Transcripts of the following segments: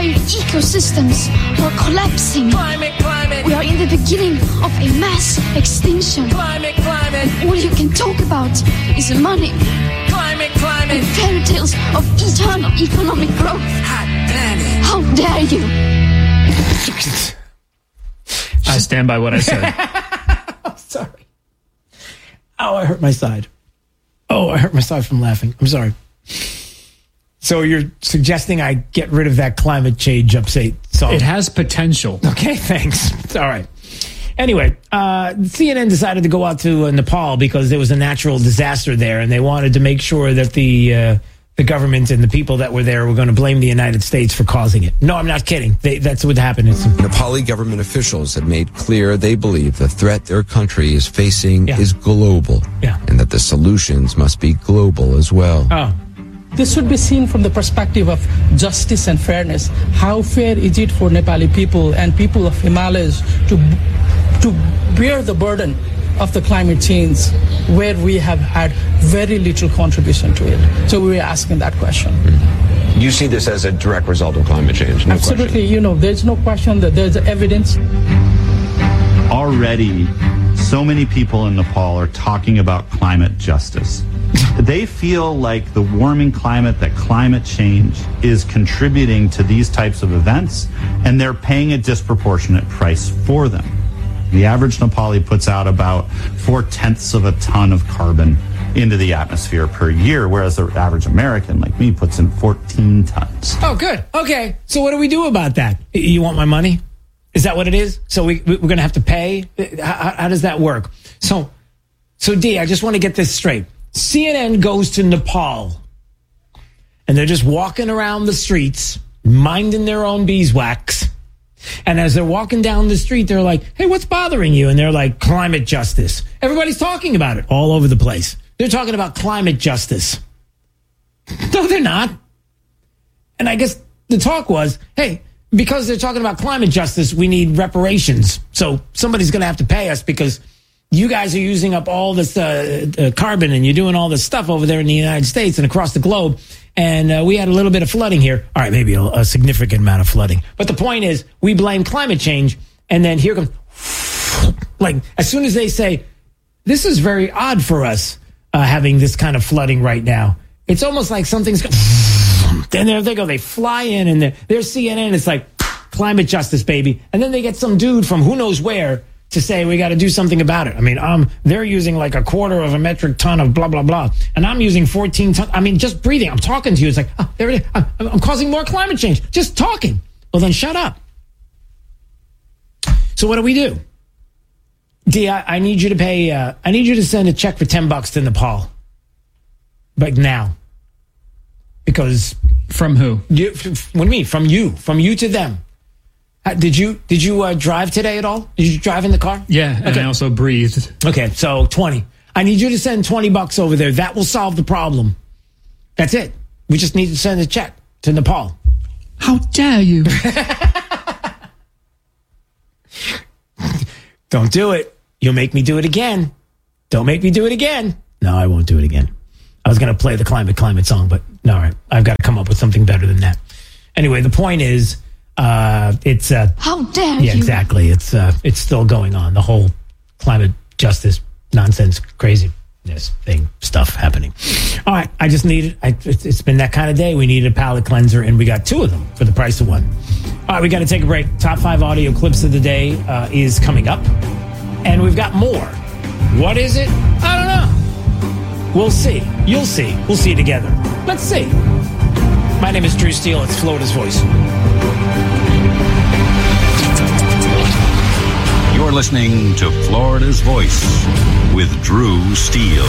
entire ecosystems are collapsing. Climate. We are in the beginning of a mass extinction. Climate. And all you can talk about is money. Climate. And fairy tales of eternal economic growth. Hot damn. How dare you? I stand by what I said. I'm sorry. Oh, I hurt my side. Oh, I hurt my side from laughing. I'm sorry. So you're suggesting I get rid of that climate change update song? It has potential. Okay, thanks. All right. Anyway, CNN decided to go out to Nepal because there was a natural disaster there, and they wanted to make sure that the government and the people that were there were going to blame the United States for causing it. No, I'm not kidding. That's what happened. Nepali government officials have made clear they believe the threat their country is facing is global, and that the solutions must be global as well. Oh. This should be seen from the perspective of justice and fairness. How fair is it for Nepali people and people of Himalayas to bear the burden of the climate change where we have had very little contribution to it? So we are asking that question. You see this as a direct result of climate change? No Absolutely. question. You know, there's no question that there's evidence. Already, so many people in Nepal are talking about climate justice. They feel like the warming climate, that climate change is contributing to these types of events, and they're paying a disproportionate price for them. The average Nepali puts out about 0.4 of a ton of carbon into the atmosphere per year, whereas the average American, like me, puts in 14 tons. Oh, good. Okay. So what do we do about that? You want my money? Is that what it is? So we're going to have to pay? How does that work? So D, I just want to get this straight. CNN goes to Nepal, and they're just walking around the streets, minding their own beeswax. And as they're walking down the street, they're like, hey, what's bothering you? And they're like, climate justice. Everybody's talking about it all over the place. They're talking about climate justice. No, they're not. And I guess the talk was, hey, because they're talking about climate justice, we need reparations. So somebody's going to have to pay us because you guys are using up all this carbon and you're doing all this stuff over there in the United States and across the globe. And we had a little bit of flooding here. All right, maybe a significant amount of flooding. But the point is, we blame climate change. And then here comes, like, as soon as they say, this is very odd for us having this kind of flooding right now. It's almost like something's and there they go. They fly in and they're CNN. It's like climate justice, baby. And then they get some dude from who knows where to say we got to do something about it. I mean, they're using like 1/4 of a metric ton of blah, blah, blah. And I'm using 14 tons. I mean, just breathing. I'm talking to you. It's like, oh, there it is. I'm causing more climate change. Just talking. Well, then shut up. So what do we do? D, I need you to pay, I need you to send a check for $10 to Nepal. Like now. Because. From who? What do you mean? From you to them. Did you drive today at all? Did you drive in the car? Yeah, and I also breathed. Okay, so 20. I need you to send $20 over there. That will solve the problem. That's it. We just need to send a check to Nepal. How dare you? Don't do it. You'll make me do it again. Don't make me do it again. No, I won't do it again. I was going to play the climate song, but no, all right. I've got to come up with something better than that. Anyway, the point is, it's how dare you? Yeah, exactly. It's still going on. The whole climate justice nonsense, craziness thing, stuff happening. All right, I just needed. It's been that kind of day. We needed a palate cleanser, and we got 2 of them for the price of 1. All right, we got to take a break. Top 5 audio clips of the day is coming up, and we've got more. What is it? I don't know. We'll see. You'll see. We'll see together. Let's see. My name is Drew Steele. It's Florida's Voice. You're listening to Florida's Voice with Drew Steele.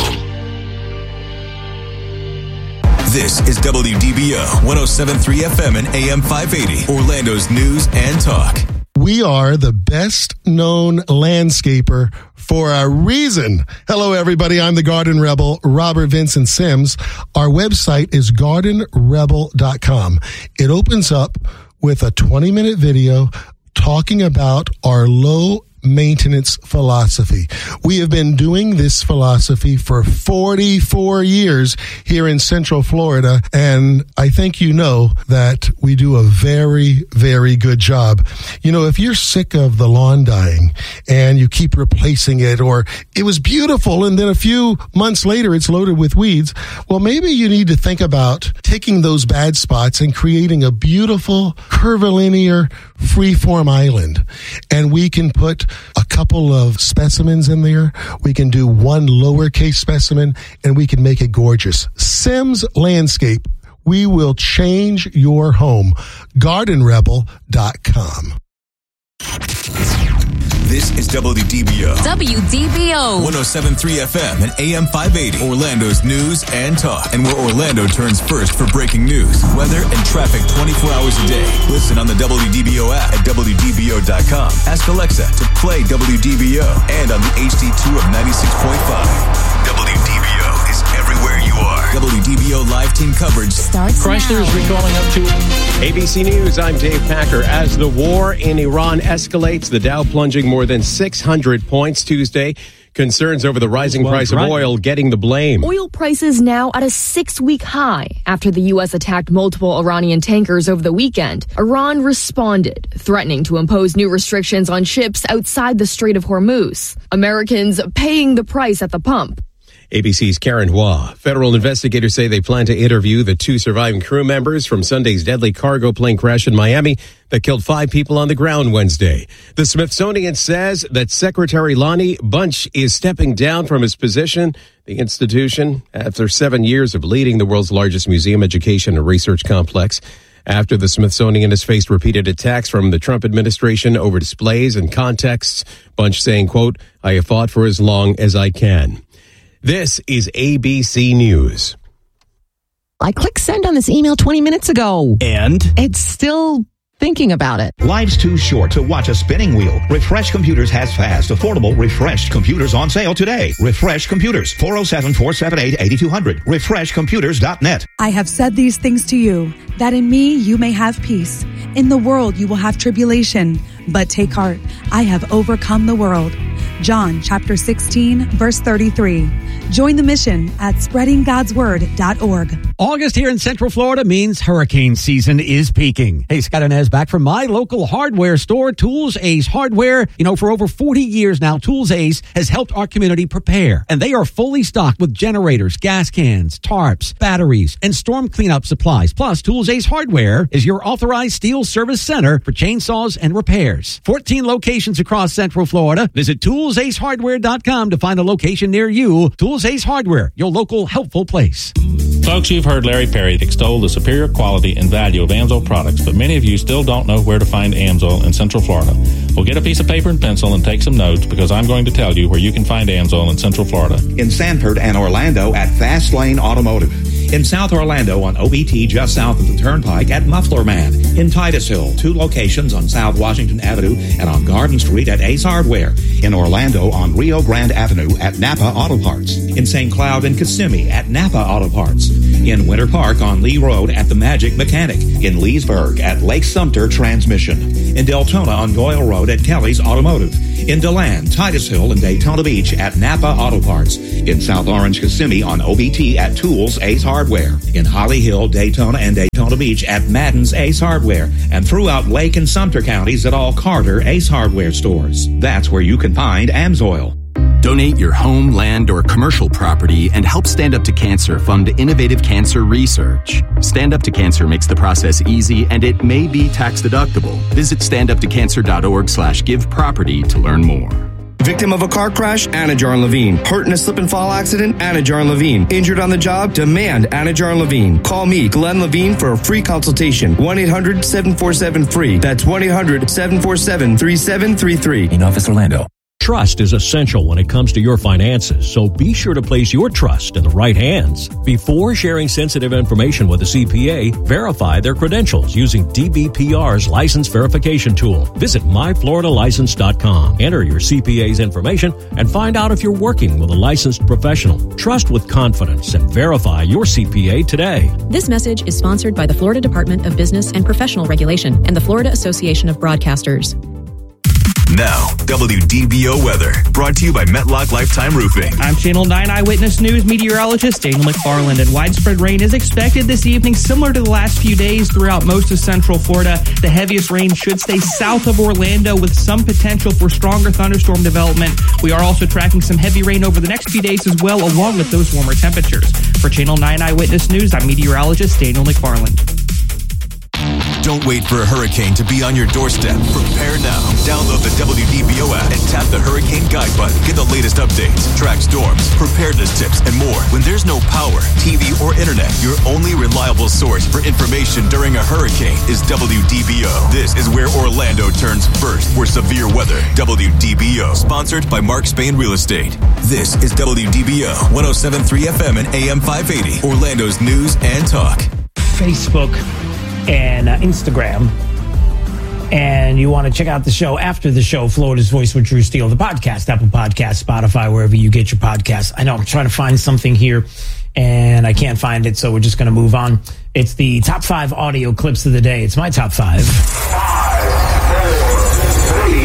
This is WDBO 107.3 FM and AM 580, Orlando's news and talk. We are the best known landscaper for a reason. Hello, everybody. I'm the Garden Rebel, Robert Vincent Sims. Our website is gardenrebel.com. It opens up with a 20-minute video talking about our low maintenance philosophy. We have been doing this philosophy for 44 years here in Central Florida, and I think you know that we do a very, very good job. You know, if you're sick of the lawn dying and you keep replacing it, or it was beautiful and then a few months later it's loaded with weeds, well, maybe you need to think about taking those bad spots and creating a beautiful curvilinear freeform island. And we can put a couple of specimens in there. We can do one lowercase specimen, and we can make it gorgeous. Sims Landscape. We will change your home. GardenRebel.com. This is WDBO. WDBO. 107.3 FM and AM 580. Orlando's news and talk. And where Orlando turns first for breaking news, weather, and traffic 24 hours a day. Listen on the WDBO app at WDBO.com. Ask Alexa to play WDBO and on the HD2 of 96.5. WDBO is everywhere you are. WDBO live team coverage starts Chrysler is recalling up to ABC News. I'm Dave Packer. As the war in Iran escalates, the Dow plunging more than 600 points Tuesday. Concerns over the rising price of oil getting the blame. Oil prices now at a 6-week high after the U.S. attacked multiple Iranian tankers over the weekend. Iran responded, threatening to impose new restrictions on ships outside the Strait of Hormuz. Americans paying the price at the pump. ABC's Karen Hua. Federal investigators say they plan to interview the 2 surviving crew members from Sunday's deadly cargo plane crash in Miami that killed 5 people on the ground Wednesday. The Smithsonian says that Secretary Lonnie Bunch is stepping down from his position, the institution, after 7 years of leading the world's largest museum, education, and research complex. After the Smithsonian has faced repeated attacks from the Trump administration over displays and contexts, Bunch saying, quote, "I have fought for as long as I can." This is ABC News. I clicked send on this email 20 minutes ago. And? It's still thinking about it. Life's too short to watch a spinning wheel. Refresh Computers has fast, affordable, refreshed computers on sale today. Refresh Computers, 407-478-8200. RefreshComputers.net. I have said these things to you, that in me you may have peace. In the world you will have tribulation, but take heart. I have overcome the world. John chapter 16, verse 33. Join the mission at spreadinggodsword.org. August here in Central Florida means hurricane season is peaking. Hey, Scott Inez back from my local hardware store, Tools Ace Hardware. You know, for over 40 years now, Tools Ace has helped our community prepare. And they are fully stocked with generators, gas cans, tarps, batteries, and storm cleanup supplies. Plus, Tools Ace Hardware is your authorized steel service center for chainsaws and repairs. 14 locations across Central Florida. Visit ToolsAceHardware.com to find a location near you. Tools Ace Hardware, your local helpful place. Folks, you've heard Larry Perry extol the superior quality and value of Amsoil products, but many of you still don't know where to find Amsoil in Central Florida. Well, get a piece of paper and pencil and take some notes, because I'm going to tell you where you can find Amsoil in Central Florida. In Sanford and Orlando at Fast Lane Automotive. In South Orlando on OBT just south of the Turnpike at Muffler Man. In Titusville, 2 locations on South Washington Avenue and on Garden Street at Ace Hardware. In Orlando on Rio Grande Avenue at Napa Auto Parts. In St. Cloud and Kissimmee at Napa Auto Parts. In Winter Park on Lee Road at The Magic Mechanic. In Leesburg at Lake Sumter Transmission. In Deltona on Doyle Road at Kelly's Automotive. In DeLand, Titusville, and Daytona Beach at Napa Auto Parts. In South Orange, Kissimmee on OBT at Tools Ace Hardware. In Holly Hill, Daytona, and Daytona Beach at Madden's Ace Hardware. And throughout Lake and Sumter counties at all Carter Ace Hardware stores. That's where you can find Amsoil. Donate your home, land, or commercial property and help Stand Up to Cancer fund innovative cancer research. Stand Up to Cancer makes the process easy, and it may be tax deductible. Visit standuptocancer.org/giveproperty to learn more. Victim of a car crash? Anna Jarn Levine. Hurt in a slip and fall accident? Anna Jarn Levine. Injured on the job? Demand Anna Jarn Levine. Call me, Glenn Levine, for a free consultation. 1-800-747-FREE. That's 1-800-747-3733. In Office Orlando. Trust is essential when it comes to your finances, so be sure to place your trust in the right hands. Before sharing sensitive information with a CPA, verify their credentials using DBPR's license verification tool. Visit myfloridalicense.com. Enter your CPA's information and find out if you're working with a licensed professional. Trust with confidence and verify your CPA today. This message is sponsored by the Florida Department of Business and Professional Regulation and the Florida Association of Broadcasters. Now, WDBO weather, brought to you by Metlock Lifetime Roofing. I'm Channel 9 Eyewitness News meteorologist Daniel McFarland, and widespread rain is expected this evening, similar to the last few days throughout most of central Florida. The heaviest rain should stay south of Orlando with some potential for stronger thunderstorm development. We are also tracking some heavy rain over the next few days as well, along with those warmer temperatures. For Channel 9 Eyewitness News, I'm meteorologist Daniel McFarland. Don't wait for a hurricane to be on your doorstep. Prepare now. Download the WDBO app and tap the Hurricane Guide button. Get the latest updates, track storms, preparedness tips, and more. When there's no power, TV, or internet, your only reliable source for information during a hurricane is WDBO. This is where Orlando turns first for severe weather. WDBO, sponsored by Mark Spain Real Estate. This is WDBO 107.3 FM and AM 580, Orlando's news and talk. Facebook and Instagram, and you want to check out the show after the show, Florida's Voice with Drew Steele, the podcast, Apple Podcasts, Spotify, wherever you get your podcasts. I know I'm trying to find something here and I can't find it, so we're just going to move on. It's the top 5 audio clips of the day. It's my top 5. 5, 4, 3,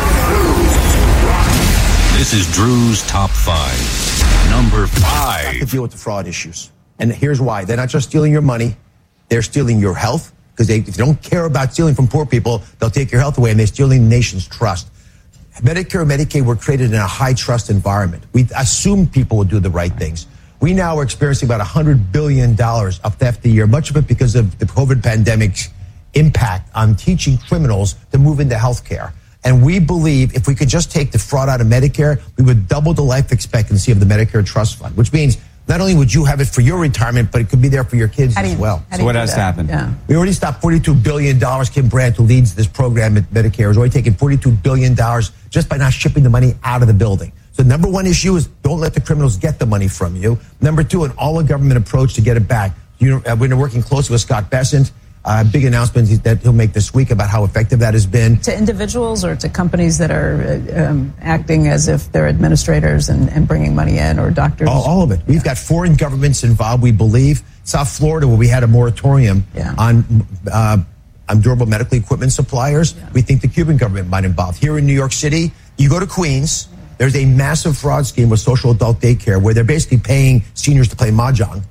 2, 1. This is Drew's top 5. Number 5. To deal with the fraud issues. And here's why. They're not just stealing your money. They're stealing your health, because if they don't care about stealing from poor people, they'll take your health away, and they're stealing the nation's trust. Medicare and Medicaid were created in a high-trust environment. We assumed people would do the right things. We now are experiencing about $100 billion of theft a year, much of it because of the COVID pandemic's impact on teaching criminals to move into health care. And we believe if we could just take the fraud out of Medicare, we would double the life expectancy of the Medicare Trust Fund, which means not only would you have it for your retirement, but it could be there for your kids as well. So what has happened? Yeah. We already stopped $42 billion. Kim Brandt, who leads this program at Medicare, has already taken $42 billion just by not shipping the money out of the building. So number one issue is don't let the criminals get the money from you. Number two, an all-of-government approach to get it back. We've been working closely with Scott Bessent. Big announcements that he'll make this week about how effective that has been. To individuals or to companies that are acting as if they're administrators and bringing money in, or doctors? All of it. We've got foreign governments involved, we believe. South Florida, where we had a moratorium on durable medical equipment suppliers. Yeah. We think the Cuban government might involve. Here in New York City, you go to Queens, there's a massive fraud scheme with social adult daycare where they're basically paying seniors to play mahjong.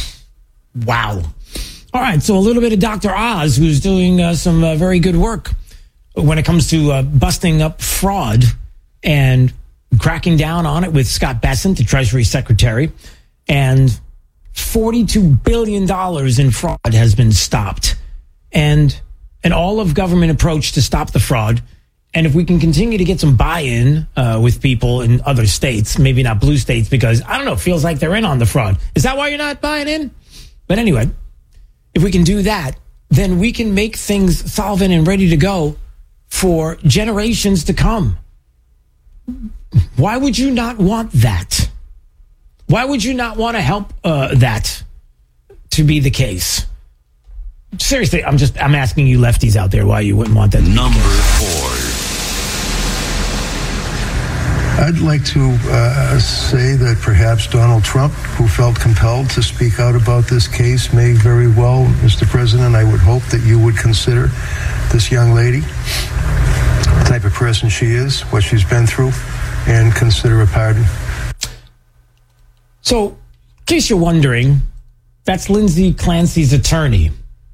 Wow. All right, so a little bit of Dr. Oz, who's doing some very good work when it comes to busting up fraud and cracking down on it with Scott Bessent, the Treasury Secretary. And $42 billion in fraud has been stopped. And an all-of-government approach to stop the fraud. And if we can continue to get some buy-in with people in other states, maybe not blue states, because, I don't know, it feels like they're in on the fraud. Is that why you're not buying in? But anyway, if we can do that, then we can make things solvent and ready to go for generations to come. Why would you not want that? Why would you not want to help that to be the case? Seriously, I'm asking you lefties out there why you wouldn't want that. Number 4. I'd like to say that perhaps Donald Trump, who felt compelled to speak out about this case, may very well, Mr. President, I would hope that you would consider this young lady, the type of person she is, what she's been through, and consider a pardon. So, in case you're wondering, that's Lindsay Clancy's attorney.